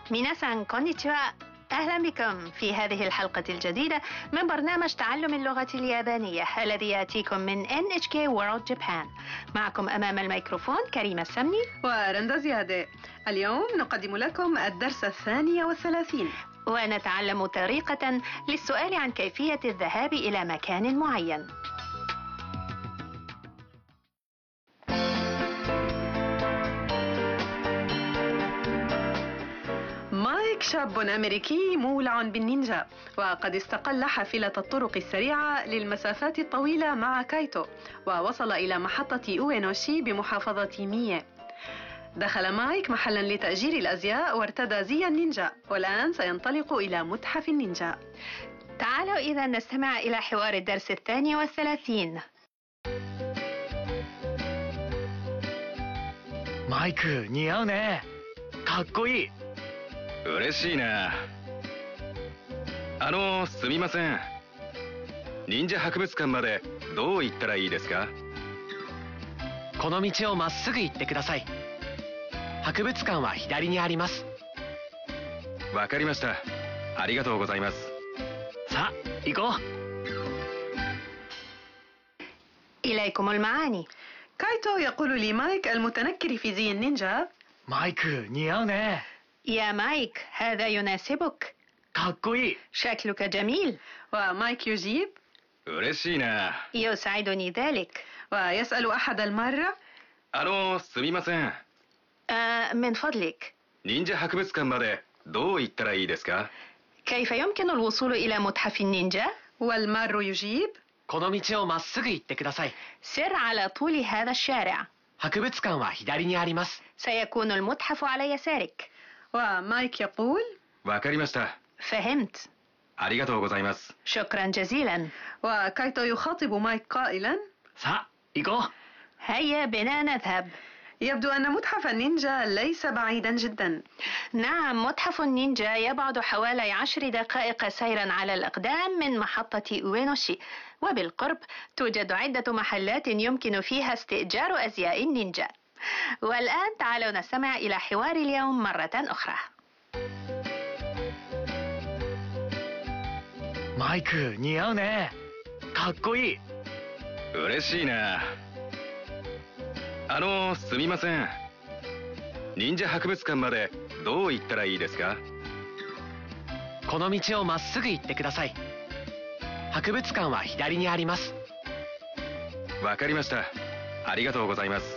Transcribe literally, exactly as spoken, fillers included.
ميناسان كونيتشوا. أهلا بكم في هذه الحلقة الجديدة من برنامج تعلم اللغة اليابانية الذي يأتيكم من إن إتش كي World Japan. معكم أمام الميكروفون كريمة السمني ورندا زيادة. اليوم نقدم لكم الدرس الثاني والثلاثين، ونتعلم طريقة للسؤال عن كيفية الذهاب إلى مكان معين. مايك شاب أمريكي مولع بالنينجا، وقد استقل حافلة الطرق السريعة للمسافات الطويلة مع كايتو، ووصل إلى محطة أوينوشي بمحافظة مية. دخل مايك محلا لتأجير الأزياء وارتدى زي النينجا، والآن سينطلق إلى متحف النينجا. تعالوا إذا نستمع إلى حوار الدرس الثاني والثلاثين. مايك 似合うね。かっこいい。 嬉しいな。あのすみません。忍者博物館までどう行ったらいいですか？ この道をまっすぐ行ってください。博物館は左にあります。 わかりました。ありがとうございます。 さあ行こう。 إليكم المعاني. كايتو يقول لمايك المتنكر في زي النينجا: マイク似合うね。 يا مايك هذا يناسبك. かっこいい。 شكلك جميل. ومايك يجيب: 嬉しいな。 يسعدني ذلك. ويسأل أحد المرة: あのすみません。 آه من فضلك. 忍者博物館までどう行ったらいいですか？ كيف يمكن الوصول إلى متحف النينجا؟ والمار يجيب: この道をまっすぐ行ってください。 سر على طول هذا الشارع. 博物館は左にあります。 سيكون المتحف على يسارك. ومايك يقول: わかりました。 فهمت. ありがとうございます。 شكرا جزيلا. وكايتو يخاطب مايك قائلا: さあ行こう。 هيا بنا نذهب. يبدو أن متحف النينجا ليس بعيدا جدا. نعم، متحف النينجا يبعد حوالي عشر دقائق سيرا على الأقدام من محطة أوينوشي، وبالقرب توجد عدة محلات يمكن فيها استئجار أزياء النينجا. والآن تعالوا نستمع إلى حوار اليوم مرة أخرى. マイク似合うね。かっこいい。 嬉しいな。あのすみません。忍者博物館までどう行ったらいいですか？ この道をまっすぐ行ってください。博物館は左にあります。 わかりました。ありがとうございます。